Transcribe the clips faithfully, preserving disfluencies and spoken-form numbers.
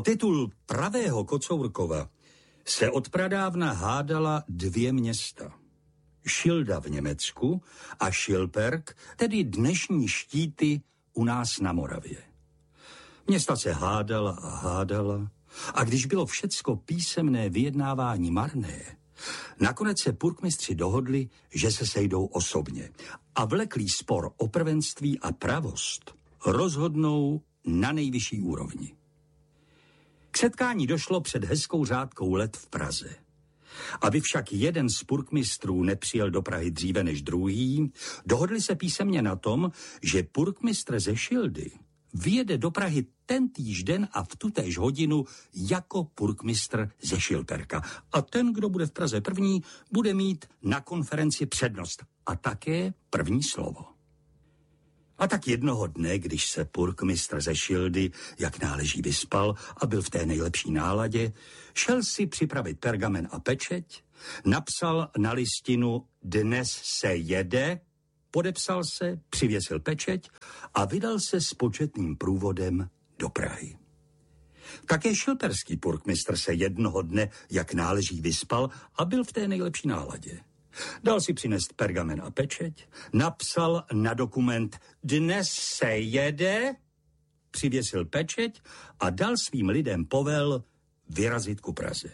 titul pravého Kocourkova se odpradávna hádala dvě města. Šilda v Německu a Šilperk, tedy dnešní Štíty u nás na Moravě. Města se hádala a hádala a když bylo všecko písemné vyjednávání marné, nakonec se purkmistři dohodli, že se sejdou osobně a vleklý spor o prvenství a pravost rozhodnou na nejvyšší úrovni. K setkání došlo před hezkou řádkou let v Praze. Aby však jeden z purkmistrů nepřijel do Prahy dříve než druhý, dohodli se písemně na tom, že purkmistr ze Šildy vyjede do Prahy tentýž den a v tutéž hodinu jako purkmistr ze Šilperka. A ten, kdo bude v Praze první, bude mít na konferenci přednost a také první slovo. A tak jednoho dne, když se purkmistr ze Šildy jak náleží vyspal a byl v té nejlepší náladě, šel si připravit pergamen a pečeť, napsal na listinu "Dnes se jede", podepsal se, přivěsil pečeť a vydal se s početným průvodem do Prahy. Také šilperský purkmistr se jednoho dne jak náleží vyspal a byl v té nejlepší náladě. Dal si přinést pergamen a pečeť, napsal na dokument "Dnes se jede", přivěsil pečeť a dal svým lidem povel vyrazit ku Praze.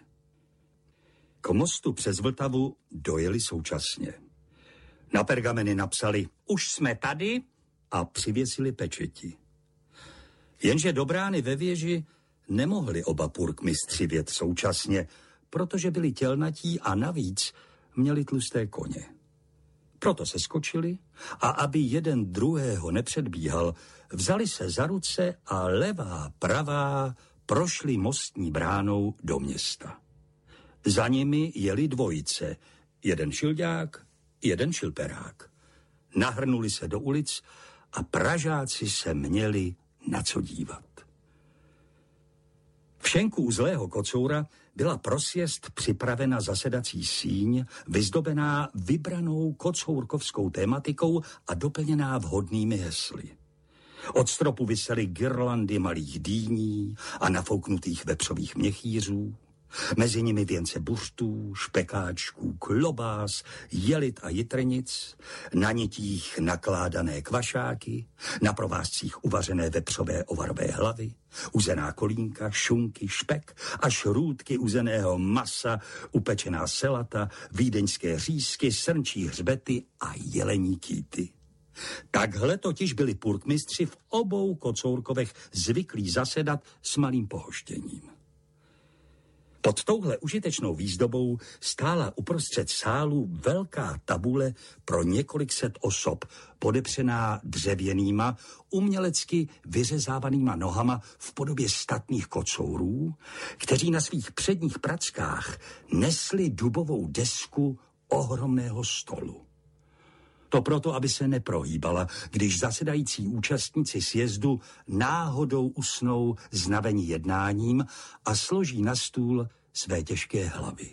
K mostu přes Vltavu dojeli současně. Na pergameny napsali "Už jsme tady" a přivěsili pečeti. Jenže do brány ve věži nemohli oba purkmistři vjet současně, protože byli tělnatí a navíc měli tlusté koně. Proto se skočili a aby jeden druhého nepředbíhal, vzali se za ruce a levá, pravá prošli mostní bránou do města. Za nimi jeli dvojice, jeden šilďák, jeden šilperák. Nahrnuli se do ulic a Pražáci se měli na co dívat. V šenku u Zlého Kocoura byla pro sjezd připravena zasedací síň, vyzdobená vybranou kocourkovskou tématikou a doplněná vhodnými hesly. Od stropu visely girlandy malých dýní a nafouknutých vepřových měchýřů, mezi nimi věnce buřtů, špekáčků, klobás, jelit a jitrnic, na nitích nakládané kvašáky, na provázcích uvařené vepřové ovarové hlavy, uzená kolínka, šunky, špek a šrůdky uzeného masa, upečená selata, vídeňské řízky, srnčí hřbety a jelení kýty. Takhle totiž byli purkmistři v obou Kocourkovech zvyklí zasedat s malým pohoštěním. Pod touhle užitečnou výzdobou stála uprostřed sálu velká tabule pro několik set osob, podepřená dřevěnýma, umělecky vyřezávanýma nohama v podobě statných kocourů, kteří na svých předních prackách nesli dubovou desku ohromného stolu. To proto, aby se neprohýbala, když zasedající účastníci sjezdu náhodou usnou znavení jednáním a složí na stůl své těžké hlavy.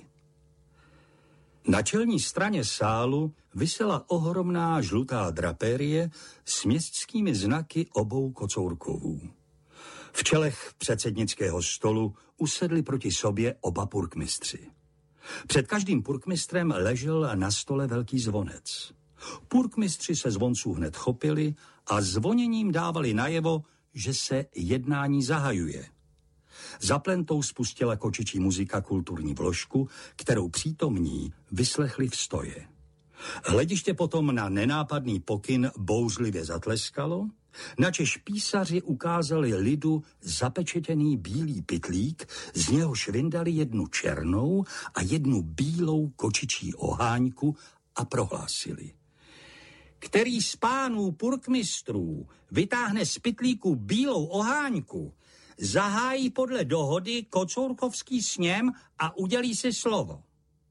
Na čelní straně sálu visela ohromná žlutá drapérie s městskými znaky obou Kocourkovů. V čelech předsednického stolu usedli proti sobě oba purkmistři. Před každým purkmistrem ležel na stole velký zvonec. Purkmistři se zvonců hned chopili a zvoněním dávali najevo, že se jednání zahajuje. Za plentou spustila kočičí muzika kulturní vložku, kterou přítomní vyslechli v stoje. Hlediště potom na nenápadný pokyn bouřlivě zatleskalo, načež písaři ukázali lidu zapečetěný bílý pytlík, z něhož vyndali jednu černou a jednu bílou kočičí oháňku a prohlásili: Který z pánů purkmistrů vytáhne z pytlíku bílou oháňku, zahájí podle dohody kocourkovský sněm a udělí si slovo.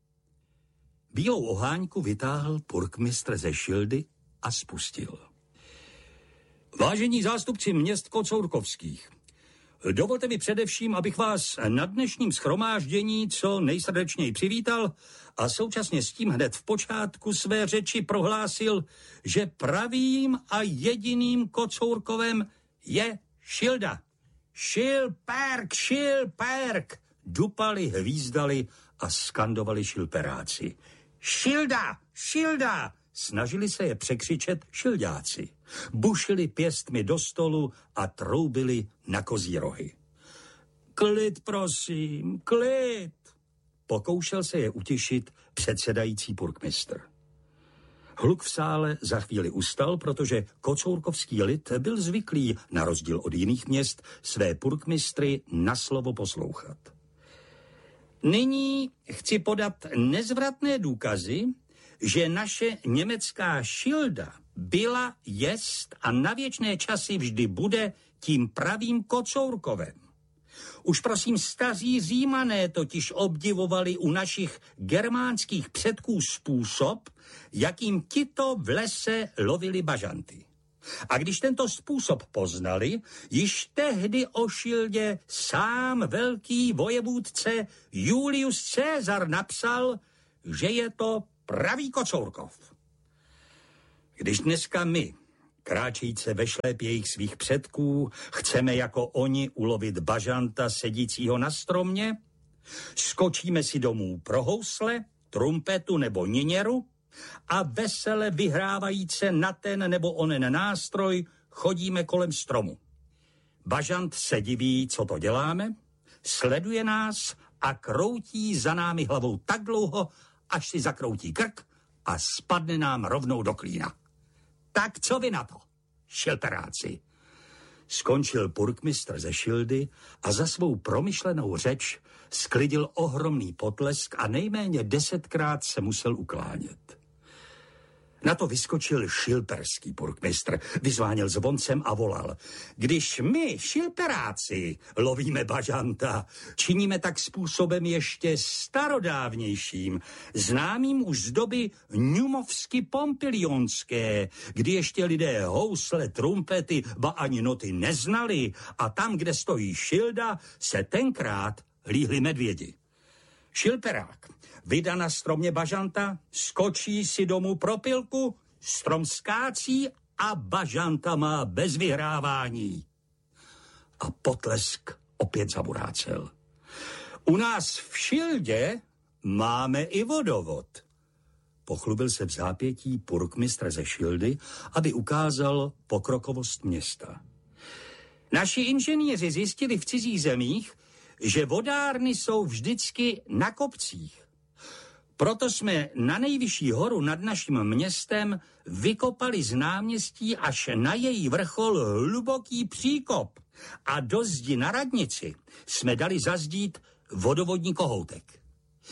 Bílou oháňku vytáhl purkmistr ze Šildy a spustil. Vážení zástupci měst kocourkovských, dovolte mi především, abych vás na dnešním shromáždění co nejsrdečněji přivítal a současně s tím hned v počátku své řeči prohlásil, že pravým a jediným Kocourkovem je Šilda. Šilperk, šilperk, dupali, hvízdali a skandovali šilperáci. Šilda, šilda, snažili se je překřičet šilďáci. Bušili pěstmi do stolu a troubili na kozí rohy. Klid, prosím, klid, pokoušel se je utišit předsedající purkmistr. Hluk v sále za chvíli ustal, protože kocourkovský lid byl zvyklý, na rozdíl od jiných měst, své purkmistry na slovo poslouchat. Nyní chci podat nezvratné důkazy, že naše německá šilda byla, jest a na věčné časy vždy bude tím pravým Kocourkovem. Už prosím staří Římané totiž obdivovali u našich germánských předků způsob, jakým tito v lese lovili bažanty. A když tento způsob poznali, již tehdy o šildě sám velký vojevůdce Julius Caesar napsal, že je to pravý Kocourkov. Když dneska my, kráčejíce ve šlépějích svých předků, chceme jako oni ulovit bažanta sedícího na stromě, skočíme si domů pro housle, trumpetu nebo niněru a vesele vyhrávajíce na ten nebo onen nástroj chodíme kolem stromu. Bažant se diví, co to děláme, sleduje nás a kroutí za námi hlavou tak dlouho, až si zakroutí krk a spadne nám rovnou do klína. Tak co vy na to, šilperáci? Skončil purkmistr ze šildy a za svou promyšlenou řeč sklidil ohromný potlesk a nejméně desetkrát se musel uklánět. Na to vyskočil šilperský purkmistr, vyzváněl zvoncem a volal. Když my, šilperáci, lovíme bažanta, činíme tak způsobem ještě starodávnějším, známým už z doby ňumovsky pompilionské, kdy ještě lidé housle, trumpety, ba ani noty neznali a tam, kde stojí šilda, se tenkrát líhli medvědi. Šilperák vydá na stromě bažanta, skočí si domů pro pilku, strom skácí a bažanta má bez vyhrávání. A potlesk opět zaburácel. U nás v šildě máme i vodovod. Pochlubil se v zápětí purkmistr ze šildy, aby ukázal pokrokovost města. Naši inženýři zjistili v cizích zemích, že vodárny jsou vždycky na kopcích. Proto jsme na nejvyšší horu nad naším městem vykopali z náměstí až na její vrchol hluboký příkop a do zdi na radnici jsme dali zazdít vodovodní kohoutek.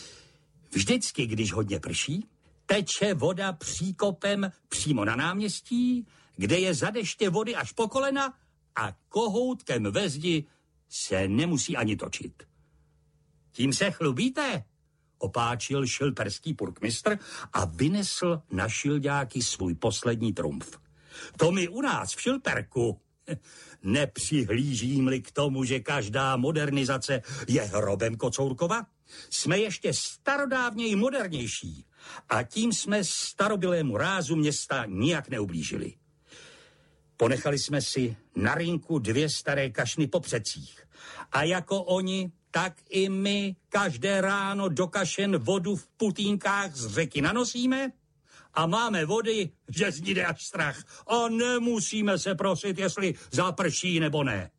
Vždycky, když hodně prší, teče voda příkopem přímo na náměstí, kde je za deště vody až po kolena a kohoutkem ve zdi se nemusí ani točit. Tím se chlubíte? Opáčil šilperský purkmistr a vynesl na šilďáky svůj poslední trumf. To my u nás v Šilperku nepřihlížím-li k tomu, že každá modernizace je hrobem Kocourkova, jsme ještě starodávněji modernější a tím jsme starobilému rázu města nijak neublížili. Ponechali jsme si na rynku dvě staré kašny po předcích a jako oni, tak i my každé ráno do kašen vodu v putínkách z řeky nanosíme a máme vody, že z ní jde až strach a nemusíme se prosit, jestli zaprší nebo ne.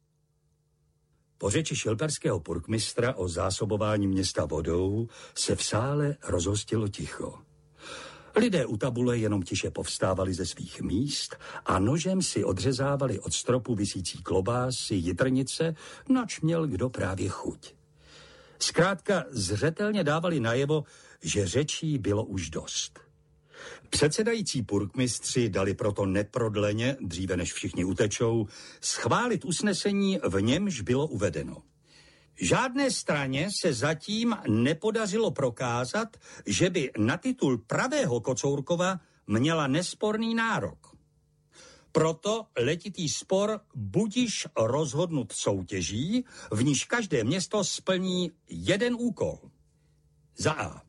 Po řeči šilperského purkmistra o zásobování města vodou se v sále rozhostilo ticho. Lidé u tabule jenom tiše povstávali ze svých míst a nožem si odřezávali od stropu visící klobásy, jitrnice, nač měl kdo právě chuť. Zkrátka zřetelně dávali najevo, že řečí bylo už dost. Předsedající purkmistři dali proto neprodleně, dříve než všichni utečou, schválit usnesení, v němž bylo uvedeno. Žádné straně se zatím nepodařilo prokázat, že by na titul pravého Kocourkova měla nesporný nárok. Proto letitý spor budiž rozhodnut soutěží, v níž každé město splní jeden úkol. Za A.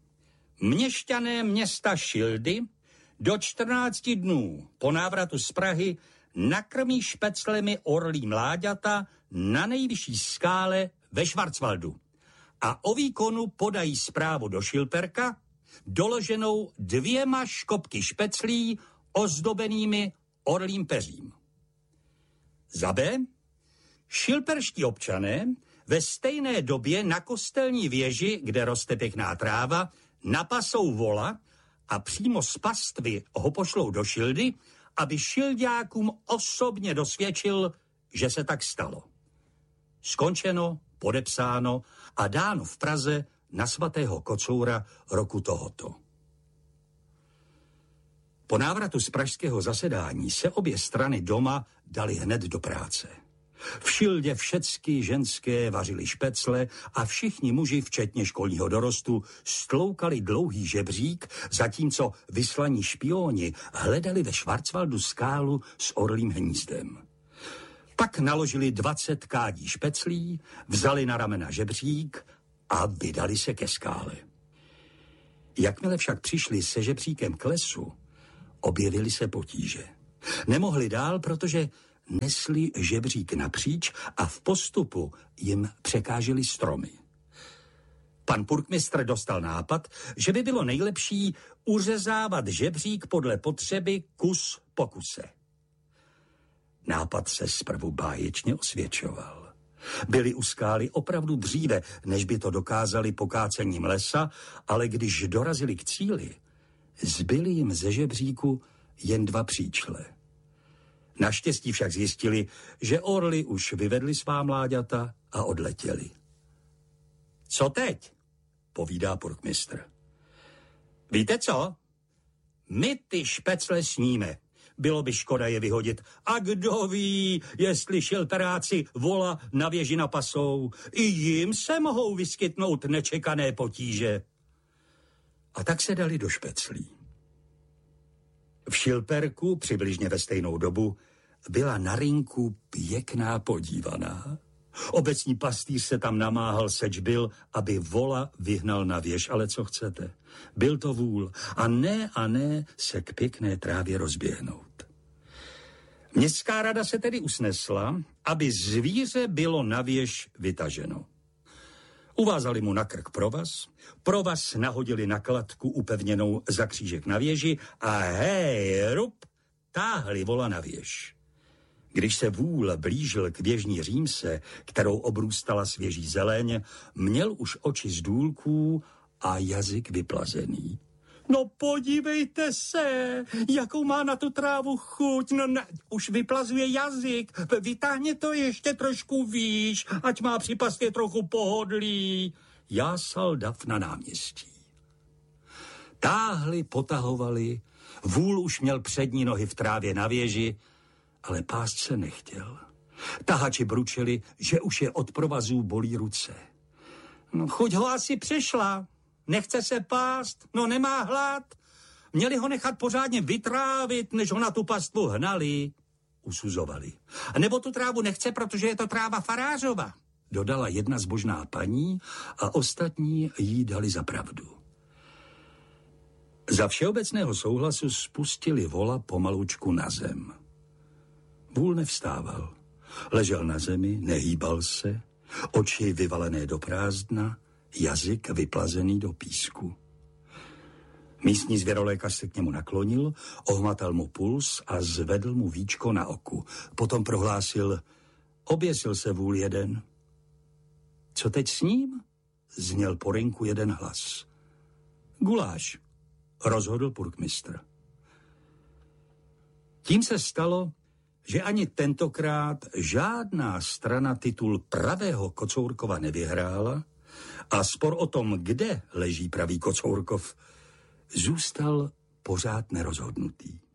Měšťané města Šildy do čtrnácti dnů po návratu z Prahy nakrmí špeclemi orlí mláďata na nejvyšší skále ve Schwarzwaldu a o výkonu podají zprávu do Šilperka, doloženou dvěma škopky špeclí ozdobenými orlím peřím. Za B. Šilperští občané ve stejné době na kostelní věži, kde roste pěkná tráva, napasou vola a přímo z pastvy ho pošlou do Šildy, aby šilďákům osobně dosvědčil, že se tak stalo. Skončeno, podepsáno a dáno v Praze na svatého Kocoura roku tohoto. Po návratu z pražského zasedání se obě strany doma dali hned do práce. V Šildě všecky ženské vařili špecle a všichni muži, včetně školního dorostu, stloukali dlouhý žebřík, zatímco vyslaní špioni hledali ve Schwarzwaldu skálu s orlím hnízdem. Pak naložili dvacet kádí špeclí, vzali na ramena žebřík a vydali se ke skále. Jakmile však přišli se žebříkem k lesu, objevily se potíže. Nemohli dál, protože nesli žebřík napříč a v postupu jim překážely stromy. Pan purkmistr dostal nápad, že by bylo nejlepší uřezávat žebřík podle potřeby kus po kuse. Nápad se zprvu báječně osvědčoval. Byli u skály opravdu dříve, než by to dokázali pokácením lesa, ale když dorazili k cíli, zbyly jim ze žebříku jen dva příčle. Naštěstí však zjistili, že orly už vyvedly svá mláďata a odletěli. Co teď? Povídá purkmistr. Víte co? My ty špecle sníme. Bylo by škoda je vyhodit. A kdo ví, jestli šilperáci vola na věži napasou. I jim se mohou vyskytnout nečekané potíže. A tak se dali do špeclí. V Šilperku, přibližně ve stejnou dobu, byla na rynku pěkná podívaná. Obecní pastýř se tam namáhal, seč byl, aby vola vyhnal na věž, ale co chcete. Byl to vůl a ne a ne se k pěkné trávě rozběhnout. Městská rada se tedy usnesla, aby zvíře bylo na věž vytaženo. Uvázali mu na krk provaz, provaz nahodili na kladku upevněnou za křížek na věži a hej, rup, táhli vola na věž. Když se vůl blížil k věžní římse, kterou obrůstala svěží zeleň, měl už oči z důlků a jazyk vyplazený. No podívejte se, jakou má na tu trávu chuť, no na, už vyplazuje jazyk, vytáhně to ještě trošku výš, ať má při pastě trochu pohodlí. Jásal dav na náměstí. Táhli, potahovali, vůl už měl přední nohy v trávě na věži, ale pást se nechtěl. Tahači bručili, že už je od provazů bolí ruce. No chuť ho asi přešla. Nechce se pást, no nemá hlad. Měli ho nechat pořádně vytrávit, než ho na tu pastvu hnali, usuzovali. A nebo tu trávu nechce, protože je to tráva farářova, dodala jedna zbožná paní a ostatní jí dali za pravdu. Za všeobecného souhlasu spustili vola pomalučku na zem. Vůl nevstával. Ležel na zemi, nehýbal se, oči vyvalené do prázdna, jazyk vyplazený do písku. Místní zvěrolékař se k němu naklonil, ohmatal mu puls a zvedl mu víčko na oku. Potom prohlásil, oběsil se vůl jeden. Co teď s ním? Zněl po rynku jeden hlas. Guláš, rozhodl purkmistr. Tím se stalo, že ani tentokrát žádná strana titul pravého Kocourkova nevyhrála a spor o tom, kde leží pravý Kocourkov, zůstal pořád nerozhodnutý.